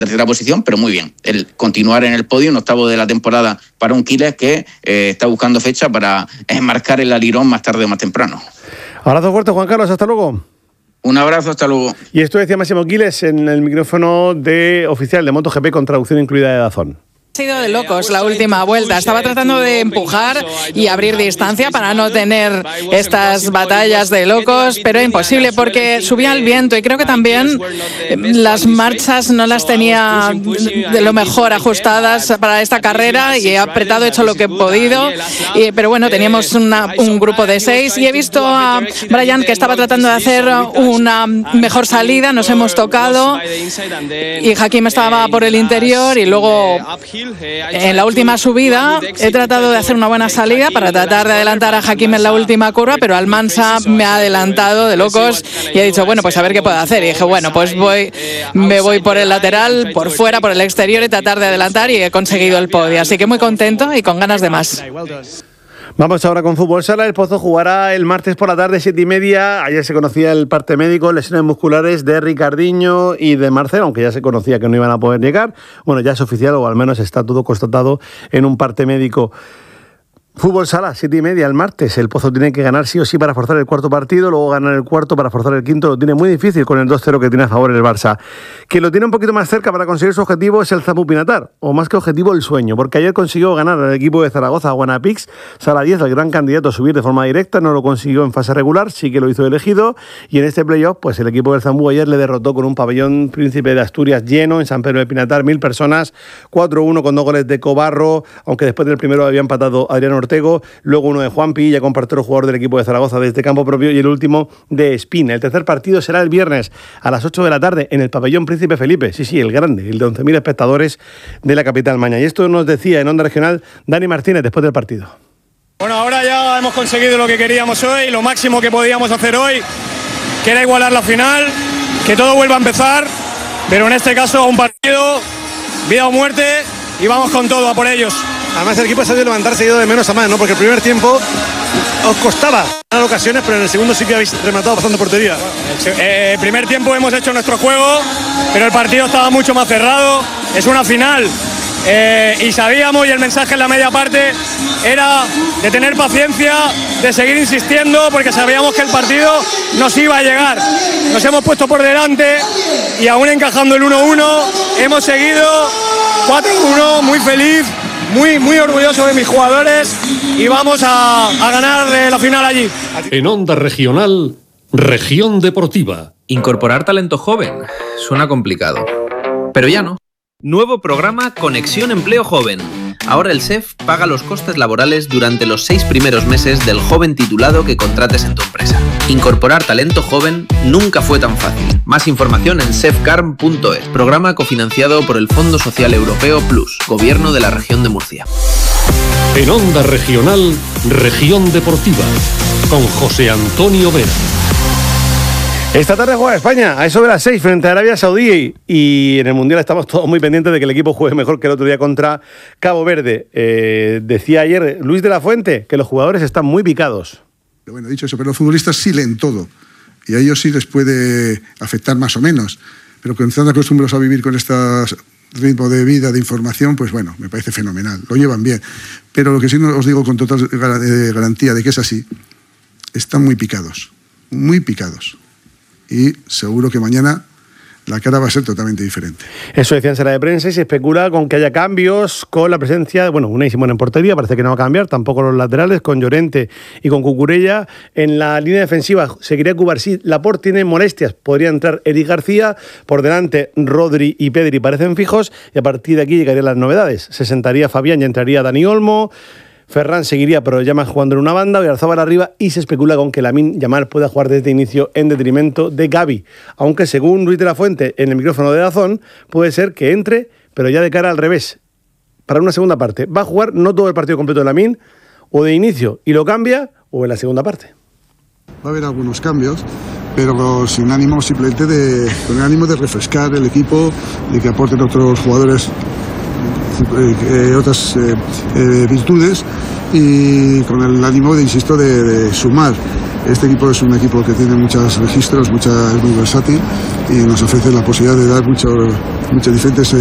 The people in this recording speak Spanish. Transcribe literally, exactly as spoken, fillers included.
tercera posición, pero muy bien. El continuar en el podio, un octavo de la temporada para un Quiles que eh, está buscando fecha para enmarcar el alirón más tarde o más temprano. Abrazo fuerte, Juan Carlos, hasta luego. Un abrazo, hasta luego. Y esto decía Máximo Quiles en el micrófono de oficial de MotoGP con traducción incluida de DAZN. Ha sido de locos la última vuelta. Estaba tratando de empujar y abrir distancia para no tener estas batallas de locos, pero imposible porque subía el viento y creo que también las marchas no las tenía de lo mejor ajustadas para esta carrera y he apretado, he hecho lo que he podido, y, pero bueno, teníamos una, un grupo de seis y he visto a Brian que estaba tratando de hacer una mejor salida, nos hemos tocado y Hakim estaba por el interior y luego en la última subida he tratado de hacer una buena salida para tratar de adelantar a Hakim en la última curva, pero Almansa me ha adelantado de locos y he dicho, bueno, pues a ver qué puedo hacer. Y dije, bueno, pues voy, me voy por el lateral, por fuera, por el exterior y tratar de adelantar, y he conseguido el podio. Así que muy contento y con ganas de más. Vamos ahora con fútbol sala. El Pozo jugará el martes por la tarde, siete y media. Ayer se conocía el parte médico, lesiones musculares de Ricardiño y de Marcelo, aunque ya se conocía que no iban a poder llegar. Bueno, ya es oficial, o al menos está todo constatado en un parte médico. Fútbol sala, siete y media el martes. El Pozo tiene que ganar sí o sí para forzar el cuarto partido, luego ganar el cuarto para forzar el quinto. Lo tiene muy difícil con el dos cero que tiene a favor el Barça. Quien lo tiene un poquito más cerca para conseguir su objetivo es el Zambu Pinatar, o más que objetivo, el sueño, porque ayer consiguió ganar al equipo de Zaragoza, a Guanapix. Sala diez, el gran candidato a subir de forma directa, no lo consiguió en fase regular, sí que lo hizo elegido, y en este playoff, pues el equipo del Zambu ayer le derrotó con un pabellón Príncipe de Asturias lleno en San Pedro de Pinatar, mil personas, cuatro uno con dos goles de Cobarro, aunque después del primero había empatado Adrián Ortego, luego uno de Juanpi, ya compartió el jugador del equipo de Zaragoza desde campo propio, y el último de Espina. El tercer partido será el viernes a las ocho de la tarde en el pabellón Príncipe Felipe, sí, sí, el grande, el de once mil espectadores de la capital maña. Y esto nos decía en Onda Regional Dani Martínez después del partido. Bueno, ahora ya hemos conseguido lo que queríamos hoy, lo máximo que podíamos hacer hoy, que era igualar la final, que todo vuelva a empezar, pero en este caso un partido, vida o muerte, y vamos con todo a por ellos. Además el equipo ha sabido levantar seguido de menos a más, ¿no? Porque el primer tiempo os costaba ganar ocasiones, pero en el segundo sí que habéis rematado bastante portería. El eh, primer tiempo hemos hecho nuestro juego, pero el partido estaba mucho más cerrado, es una final. Eh, y sabíamos, y el mensaje en la media parte era de tener paciencia, de seguir insistiendo, porque sabíamos que el partido nos iba a llegar. Nos hemos puesto por delante y aún encajando el uno uno, hemos seguido cuatro uno, muy feliz, muy, muy orgulloso de mis jugadores, y vamos a, a ganar la final allí. En Onda Regional, Región Deportiva. Incorporar talento joven suena complicado, pero ya no. Nuevo programa Conexión Empleo Joven. Ahora el S E F paga los costes laborales durante los seis primeros meses del joven titulado que contrates en tu empresa. Incorporar talento joven nunca fue tan fácil. Más información en sefcarm punto es. Programa cofinanciado por el Fondo Social Europeo Plus, Gobierno de la Región de Murcia. En Onda Regional, Región Deportiva, con José Antonio Vera. Esta tarde juega España, a eso de las seis, frente a Arabia Saudí, y en el Mundial estamos todos muy pendientes de que el equipo juegue mejor que el otro día contra Cabo Verde. Eh, decía ayer Luis de la Fuente que los jugadores están muy picados. Bueno, dicho eso, pero los futbolistas sí leen todo, y a ellos sí les puede afectar más o menos, pero que están acostumbrados a vivir con este ritmo de vida, de información, pues bueno, me parece fenomenal, lo llevan bien. Pero lo que sí os digo con total garantía de que es así, están muy picados, muy picados. Y seguro que mañana la cara va a ser totalmente diferente. Eso decía en sala de prensa, y se especula con que haya cambios con la presencia, bueno, Unai Simón en portería, parece que no va a cambiar, tampoco los laterales, con Llorente y con Cucurella. En la línea defensiva seguiría Cubarsí, Laporte tiene molestias, podría entrar Eric García, por delante Rodri y Pedri parecen fijos, y a partir de aquí llegarían las novedades. Se sentaría Fabián y entraría Dani Olmo. Ferran seguiría, pero ya más jugando en una banda, Oyarzabal arriba, y se especula con que Lamine Yamal pueda jugar desde inicio en detrimento de Gavi. Aunque según Luis de la Fuente en el micrófono de DAZN, puede ser que entre, pero ya de cara al revés, para una segunda parte. Va a jugar no todo el partido completo de Lamine, o de inicio, y lo cambia, o en la segunda parte. Va a haber algunos cambios, pero sin ánimo simplemente de, con el ánimo de refrescar el equipo, de que aporten otros jugadores Eh, otras eh, eh, virtudes, y con el ánimo de, insisto, de, de sumar. Este equipo es un equipo que tiene muchos registros, mucha, es muy versátil y nos ofrece la posibilidad de dar mucho, muchos diferentes